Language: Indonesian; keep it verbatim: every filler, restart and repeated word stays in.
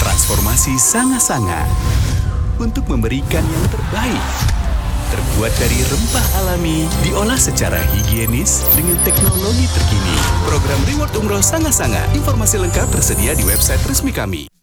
Transformasi Sanga-Sanga untuk memberikan yang terbaik. Terbuat dari rempah alami, diolah secara higienis dengan teknologi terkini. Program Reward Umroh Sanga-Sanga. Informasi lengkap tersedia di website resmi kami.